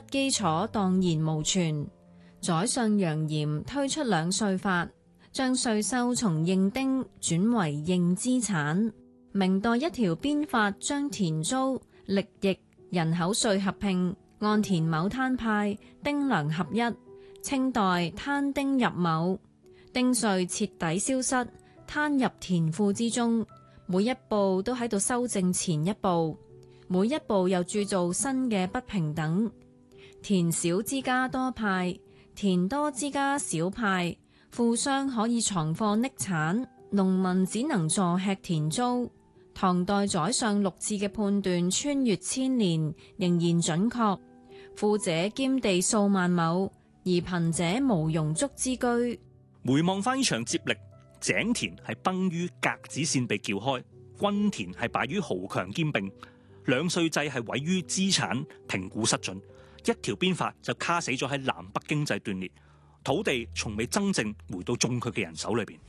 基礎蕩然無存。宰相楊炎推出兩稅法，將稅收從認丁轉為認資產。明代一條鞭法將田租、力役、人口稅合併，按田畝攤派，丁糧合一。清代攤丁入畝，丁稅徹底消失，攤入田庫之中。每一步都喺度修正前一步，每一步又鑄造新嘅不平等。田少之家多派，田多之家少派。富商可以藏貨匿產，農民只能坐吃田租。唐代宰相陸贽嘅判斷穿越千年，仍然準確。富者兼地數萬畝，而貧者無庸足之居。 回望翻呢場接力，井田係崩於格子線被撬開，均田係敗於豪強兼併，兩稅制係毀於資產評估失準，一條鞭法就卡死咗喺南北經濟斷裂，土地從未真正回到種佢嘅人手裏邊。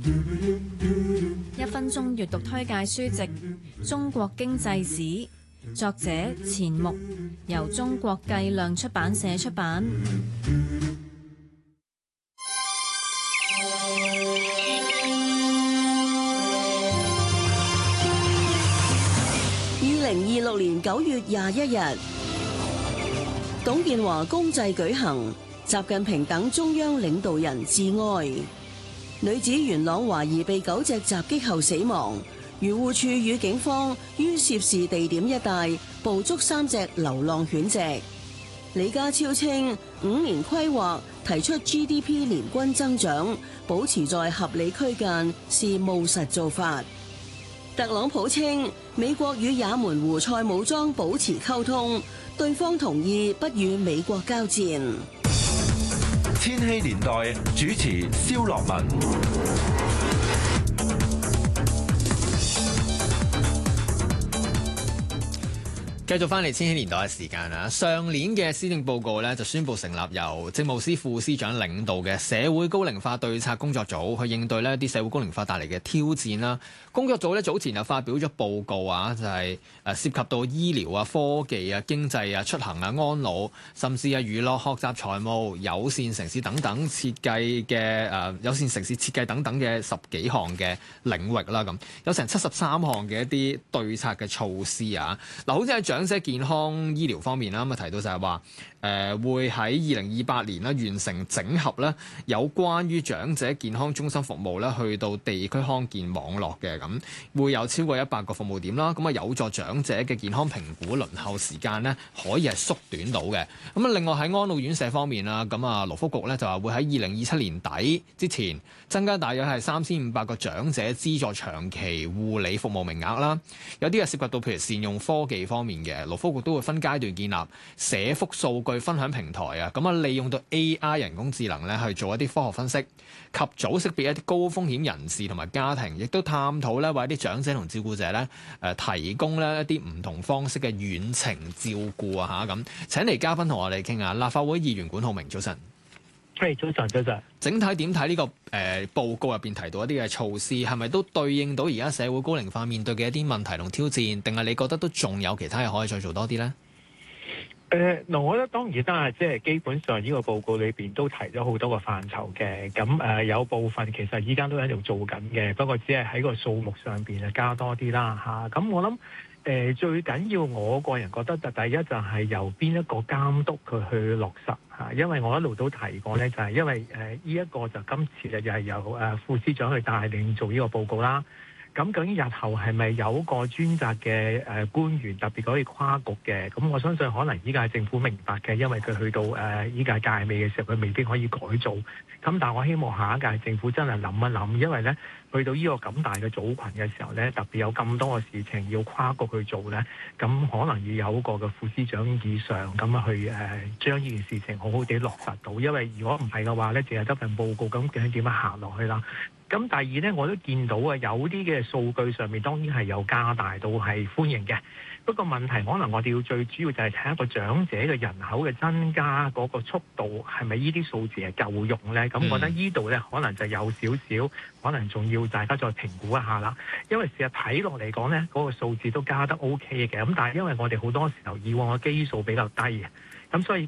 1分鐘閱讀推介書籍《中國經濟史》，作者錢穆，由中國計量出版社出版。 2026年9月21日，董建華公祭舉行，習近平等中央領導人致哀。女子元朗懷疑被狗隻襲擊後死亡，漁護處與警方於涉事地點一帶捕捉3隻流浪犬隻。李家超稱5年規劃提出 GDP 年均增長，保持在合理區間是務實做法。特朗普稱美國與也門胡塞武裝保持溝通，對方同意不與美國交戰。 千禧年代主持蕭樂文。 繼續翻嚟千禧年代嘅時間啦，上年嘅施政報告咧就宣布成立由政務司副司長領導嘅社會高齡化對策工作組，去應對呢啲社會高齡化帶嚟嘅挑戰啦。工作組咧早前又發表咗報告啊，就係涉及到醫療啊、科技啊、經濟啊、出行啊、安老，甚至係娛樂、學習、財務、友善城市等等設計嘅友善城市設計等等嘅10幾項嘅領域啦。咁有成73項嘅一啲對策嘅措施啊。嗱，好似喺長者健康醫療方面啦，咁啊提到就係話會喺2028年啦完成整合咧有關於長者健康中心服務咧去到地區康健網絡嘅，咁會有超過100個服務點啦，咁啊有助長者嘅健康評估輪候時間咧可以係縮短到嘅。咁啊另外喺安老院舍方面啦，咁啊勞福局咧就話會喺2027年底之前增加大約係3500個長者資助長期護理服務名額啦。有啲係涉及到譬如善用科技方面嘅，勞福局都會分階段建立社福數據分享平台啊，咁啊利用到 AI 人工智能咧去做一啲科學分析，及早識別一啲高風險人士同埋家庭，亦都探討咧為一啲長者同照顧者咧提供咧一啲唔同方式嘅遠程照顧啊嚇咁。請嚟嘉賓同我哋傾下，立法會議員管浩鳴，早晨。 係早晨。 整體點睇呢個報告入邊提到一啲嘅措施，係咪都對應到而家社會高齡化面對嘅一啲問題同挑戰？定係你覺得都仲有其他嘢可以再做多啲咧？ 我覺得當然啦，即係基本上呢個報告裏邊都提咗好多個範疇嘅，咁有部分其實依家都喺度做緊嘅，不過只係喺個數目上邊加多啲啦嚇。咁我諗最緊要，我個人覺得第一就係由邊一個監督佢去落實嚇，因為我一路都提過咧，就係因為呢一個就今次就係由副司長去帶領做呢個報告啦。咁究竟日後係咪有個專責嘅官員特別可以跨局嘅？咁我相信可能依屆政府明白嘅，因為佢去到依屆屆尾嘅時候，佢未必可以改造。咁但係我希望下一屆政府真係諗一諗，因為咧去到呢個咁大嘅組群嘅時候咧，特別有咁多嘅事情要跨局去做咧，咁可能要有個嘅副司長以上咁去將呢件事情好好地落實到。因為如果唔係嘅話咧，淨係得份報告，咁究竟點樣行落去啦？咁第二咧，我都見到有啲嘅數據上面當然係有加大到係歡迎嘅。不過問題可能我哋要最主要就係睇一個長者嘅人口嘅增加嗰個速度係咪呢啲數字係夠用咧？咁我覺得呢度咧可能就有少少，可能仲要大家再評估一下啦。因為事實睇落嚟講咧，嗰個數字都加得 OK 嘅。咁但係因為我哋好多時候以往嘅基數比較低嘅。咁所以